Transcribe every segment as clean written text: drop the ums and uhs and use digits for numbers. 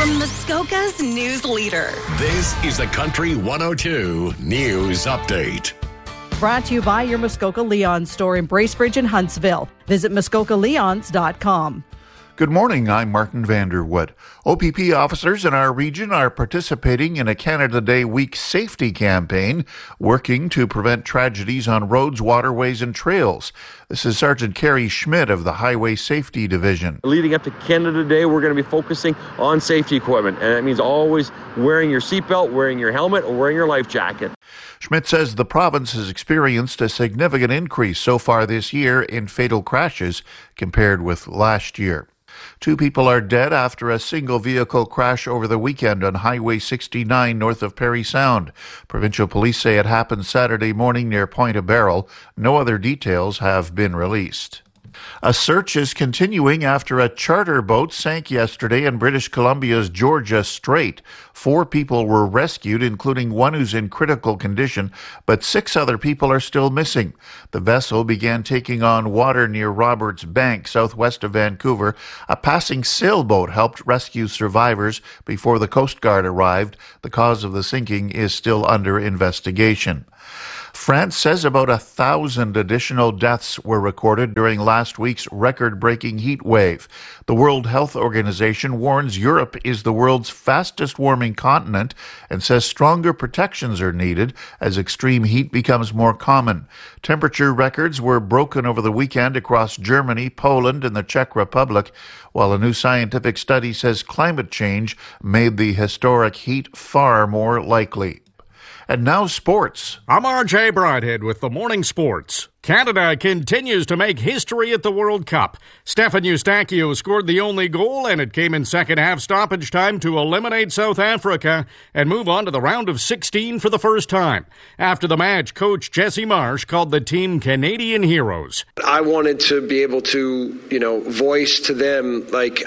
Muskoka's news leader. This is the Country 102 News Update. Brought to you by your Muskoka Leon store in Bracebridge and Huntsville. Visit muskokaleons.com. Good morning, I'm Martin Vanderwood. OPP officers in our region are participating in a Canada Day Week safety campaign, working to prevent tragedies on roads, waterways, and trails. This is Sergeant Kerry Schmidt of the Highway Safety Division. Leading up to Canada Day, we're going to be focusing on safety equipment, and that means always wearing your seatbelt, wearing your helmet, or wearing your life jacket. Schmidt says the province has experienced a significant increase so far this year in fatal crashes compared with last year. 2 people are dead after a single vehicle crash over the weekend on Highway 69 north of Parry Sound. Provincial police say it happened Saturday morning near Point of Barrel. No other details have been released. A search is continuing after a charter boat sank yesterday in British Columbia's Georgia Strait. 4 people were rescued, including one who's in critical condition, but 6 other people are still missing. The vessel began taking on water near Roberts Bank, southwest of Vancouver. A passing sailboat helped rescue survivors before the Coast Guard arrived. The cause of the sinking is still under investigation. France says about 1,000 additional deaths were recorded during last week's record-breaking heat wave. The World Health Organization warns Europe is the world's fastest-warming continent and says stronger protections are needed as extreme heat becomes more common. Temperature records were broken over the weekend across Germany, Poland, and the Czech Republic, while a new scientific study says climate change made the historic heat far more likely. And now sports. I'm RJ Broadhead with the Morning Sports. Canada continues to make history at the World Cup. Stefan Eustáquio scored the only goal, and it came in second half stoppage time to eliminate South Africa and move on to the round of 16 for the first time. After the match, coach Jesse Marsh called the team Canadian heroes. I wanted to be able to, voice to them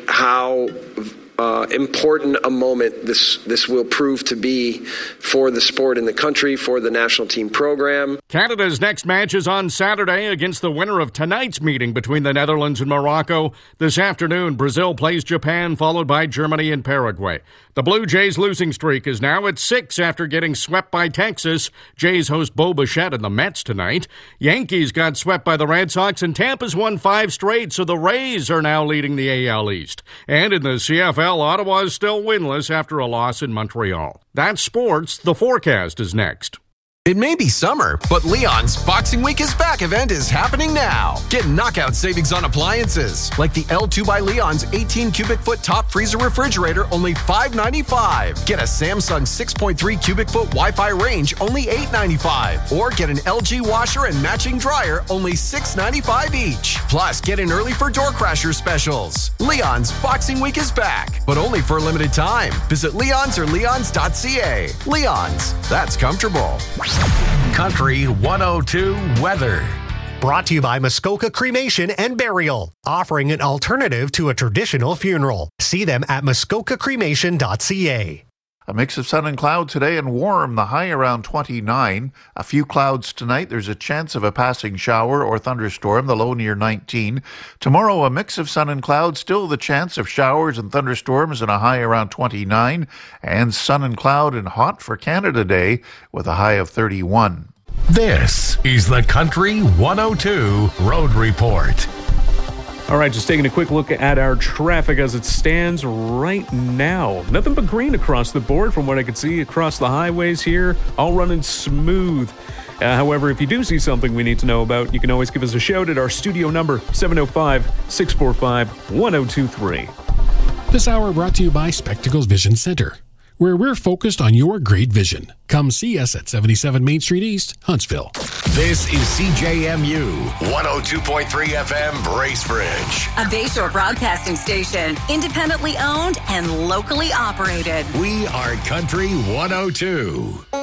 how important a moment this will prove to be for the sport in the country, for the national team program. Canada's next match is on Saturday against the winner of tonight's meeting between the Netherlands and Morocco. This afternoon, Brazil plays Japan, followed by Germany and Paraguay. The Blue Jays' losing streak is now at 6 after getting swept by Texas. Jays host Bo Bichette and the Mets tonight. Yankees got swept by the Red Sox, and Tampa's won 5 straight, so the Rays are now leading the AL East. And in the CFL, Ottawa is still winless after a loss in Montreal. That's sports. The forecast is next. It may be summer, but Leon's Boxing Week is Back event is happening now. Get knockout savings on appliances, like the L2 by Leon's 18 cubic foot top freezer refrigerator, only $5.95. Get a Samsung 6.3 cubic foot Wi-Fi range, only $8.95. Or get an LG washer and matching dryer, only $6.95 each. Plus, get in early for door crasher specials. Leon's Boxing Week is back, but only for a limited time. Visit Leon's or leons.ca. Leon's, that's comfortable. Country 102 weather. Brought to you by Muskoka Cremation and Burial, offering an alternative to a traditional funeral. See them at muskokacremation.ca. A mix of sun and cloud today and warm, the high around 29. A few clouds tonight. There's a chance of a passing shower or thunderstorm, the low near 19. Tomorrow, a mix of sun and cloud, still the chance of showers and thunderstorms and a high around 29. And sun and cloud and hot for Canada Day with a high of 31. This is the Country 102 Road Report. All right, just taking a quick look at our traffic as it stands right now. Nothing but green across the board from what I can see across the highways here, all running smooth. However, if you do see something we need to know about, you can always give us a shout at our studio number, 705-645-1023. This hour brought to you by Spectacles Vision Center, where we're focused on your great vision. Come see us at 77 Main Street East, Huntsville. This is CJMU 102.3 FM Bracebridge. A Bayshore broadcasting station, independently owned and locally operated. We are Country 102.